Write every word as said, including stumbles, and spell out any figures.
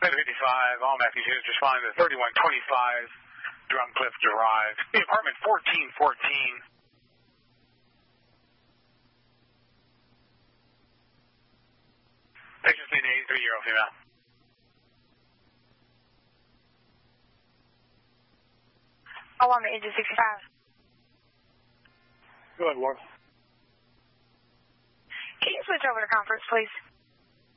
ten fifty-five, all Matthews units responding to thirty-one twenty-five, Drumcliff Drive. The apartment fourteen fourteen. Texas State eighty-three year old female. Oh, I'm age of sixty-five. Go ahead, Warren. Can you switch over to conference, please?